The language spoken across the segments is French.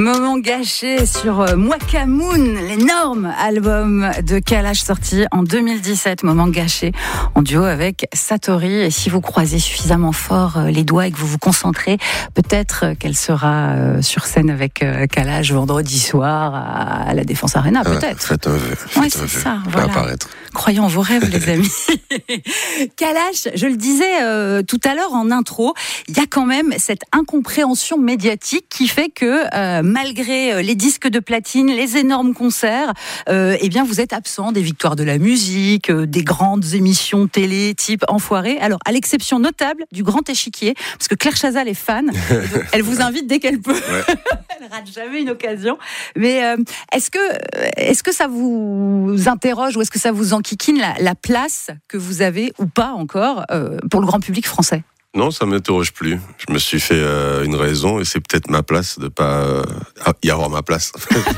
Moment gâché sur Mwakamoon, l'énorme album de Kalash sorti en 2017. Moment gâché en duo avec Satori. Et si vous croisez suffisamment fort les doigts et que vous vous concentrez, peut-être qu'elle sera sur scène avec Kalash vendredi soir à la Défense Arena, peut-être. Faites un vœu. Ouais, c'est ça. Voilà. Apparaître. Croyons en vos rêves, les amis. Kalash, je le disais tout à l'heure en intro, il y a quand même cette incompréhension médiatique qui fait que malgré les disques de platine, les énormes concerts, eh bien vous êtes absent des victoires de la musique, des grandes émissions télé type Enfoiré. Alors à l'exception notable du Grand Échiquier, parce que Claire Chazal est fan, elle vous invite dès qu'elle peut. Ouais. Elle rate jamais une occasion. Mais est-ce que ça vous interroge ou est-ce que ça vous enquiquine la place que vous avez ou pas encore pour le grand public français? Non, ça m'interroge plus. Je me suis fait une raison et c'est peut-être ma place de pas y avoir ma place.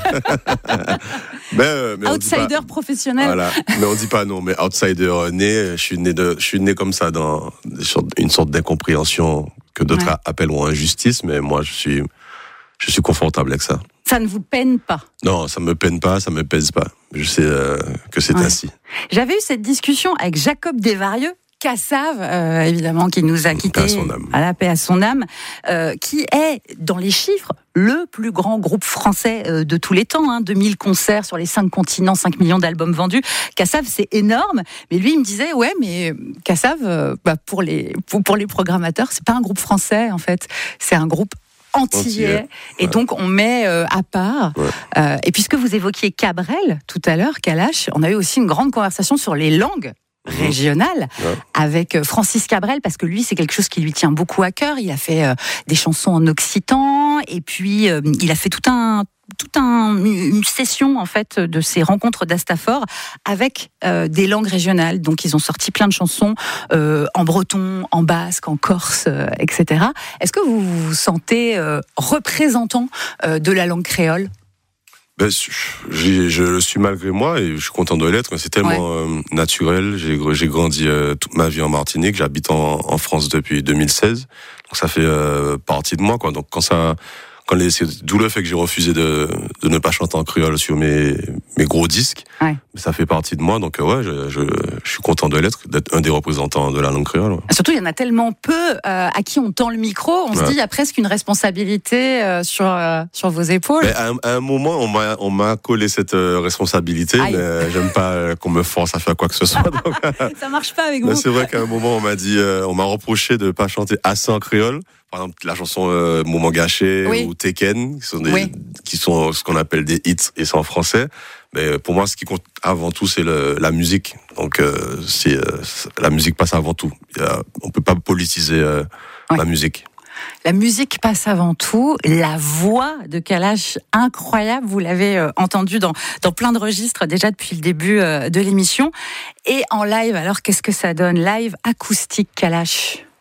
mais outsider professionnel. Voilà, mais on dit pas non. Mais outsider né, je suis né comme ça dans une sorte d'incompréhension que d'autres appelleront injustice, mais moi je suis confortable avec ça. Ça ne vous peine pas? Non, ça me peine pas, ça me pèse pas. Je sais que c'est ainsi. J'avais eu cette discussion avec Jacob Desvarieux, Kassav, évidemment, qui nous a quittés, à la paix à son âme, qui est, dans les chiffres, le plus grand groupe français de tous les temps, 2000 concerts sur les 5 continents, 5 millions d'albums vendus. Kassav, c'est énorme, mais lui, il me disait, ouais, mais Kassav, pour les programmateurs, c'est pas un groupe français, en fait, c'est un groupe antillais. Et donc on met à part. Et puisque vous évoquiez Cabrel tout à l'heure, Kalash, on a eu aussi une grande conversation sur les langues régionales avec Francis Cabrel, parce que lui, c'est quelque chose qui lui tient beaucoup à cœur. Il a fait des chansons en occitan, et puis il a fait une session en fait de ces rencontres d'Astafor avec des langues régionales. Donc ils ont sorti plein de chansons en breton, en basque, en corse, etc. Est-ce que vous vous sentez représentant de la langue créole? Je le suis malgré moi et je suis content de l'être. C'est tellement naturel. J'ai grandi toute ma vie en Martinique. J'habite en France depuis 2016. Donc ça fait partie de moi, quoi. Donc c'est d'où le fait que j'ai refusé de ne pas chanter en créole sur mes gros disques. Ça fait partie de moi, donc je suis content d'être un des représentants de la langue créole. Surtout, il y en a tellement peu à qui on tend le micro, on se dit il y a presque une responsabilité sur vos épaules. Mais à un moment, on m'a collé cette responsabilité, mais j'aime pas qu'on me force à faire quoi que ce soit. Donc, ça marche pas avec vous. C'est vrai qu'à un moment, on m'a reproché de pas chanter assez en créole. Par exemple, la chanson Moment gâché ou Tekken, qui sont ce qu'on appelle des hits, et c'est en français. Mais pour moi, ce qui compte avant tout, c'est la musique. Donc, la musique passe avant tout. On peut pas politiser la musique. La musique passe avant tout. La voix de Kalash, incroyable. Vous l'avez entendu dans plein de registres déjà depuis le début de l'émission. Et en live, alors qu'est-ce que ça donne? Live acoustique Kalash.